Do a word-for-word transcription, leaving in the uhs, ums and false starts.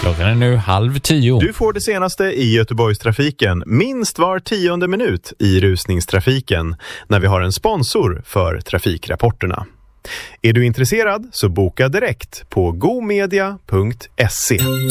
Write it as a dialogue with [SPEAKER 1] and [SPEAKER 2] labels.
[SPEAKER 1] Klockan är nu halv tio.
[SPEAKER 2] Du får det senaste i Göteborgstrafiken minst var tionde minut i rusningstrafiken när vi har en sponsor för trafikrapporterna. Är du intresserad så boka direkt på gomedia punkt se.